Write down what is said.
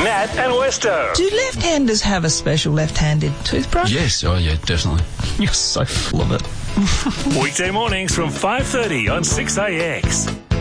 Matt and Westo. Do left-handers have a special left-handed toothbrush? Yes, oh yeah, definitely. You're so full of it. Weekday mornings from 5:30 on 6AX.